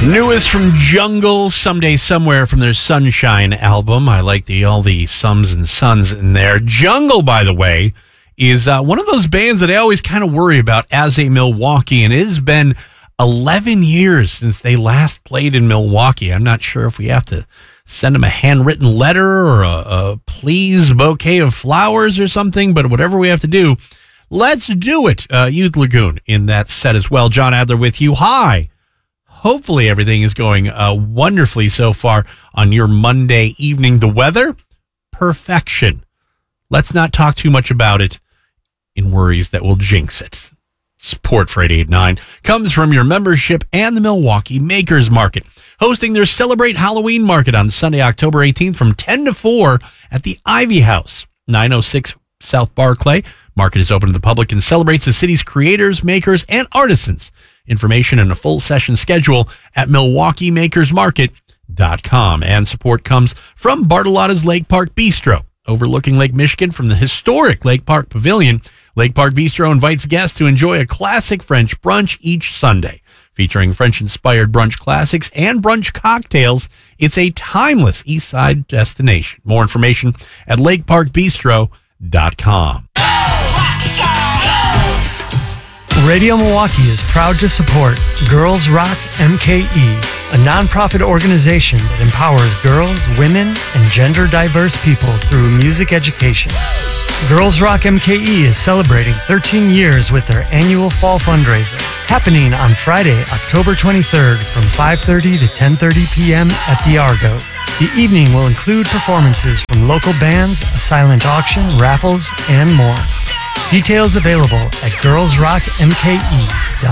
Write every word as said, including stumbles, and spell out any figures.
Newest from Jungle, Someday Somewhere from their Sunshine album. I like the all the sums and suns in there. Jungle, by the way, is uh, one of those bands that I always kind of worry about as a Milwaukee, and it has been eleven years since they last played in Milwaukee. I'm not sure if we have to send them a handwritten letter or a, a please bouquet of flowers or something, but whatever we have to do, let's do it. Uh, Youth Lagoon in that set as well. John Adler with you. Hi. Hopefully everything is going uh, wonderfully so far on your Monday evening. The weather, perfection. Let's not talk too much about it in worries that will jinx it. Support for eight eighty-nine comes from your membership and the Milwaukee Makers Market, hosting their Celebrate Halloween Market on Sunday, October eighteenth from ten to four at the Ivy House, nine oh six South Barclay. Market is open to the public and celebrates the city's creators, makers, and artisans. Information and a full session schedule at milwaukee makers market dot com. And support comes from Bartolotta's Lake Park Bistro, overlooking Lake Michigan from the historic Lake Park Pavilion. Lake Park Bistro invites guests to enjoy a classic French brunch each Sunday. Featuring French-inspired brunch classics and brunch cocktails, it's a timeless East Side destination. More information at lake park bistro dot com. Radio Milwaukee is proud to support Girls Rock M K E, a nonprofit organization that empowers girls, women, and gender-diverse people through music education. Girls Rock M K E is celebrating thirteen years with their annual fall fundraiser, happening on Friday, October twenty-third from five thirty to ten thirty p.m. at the Argo. The evening will include performances from local bands, a silent auction, raffles, and more. Details available at girls rock m k e dot